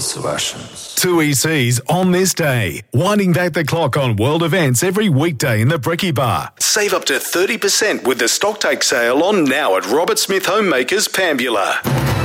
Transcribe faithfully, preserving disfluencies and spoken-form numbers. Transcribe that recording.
Sebastians. Two E Cs on this day. Winding back the clock on world events every weekday in the Bricky Bar. Save up to thirty percent with the Stocktake sale on now at Robert Smith Homemakers, Pambula.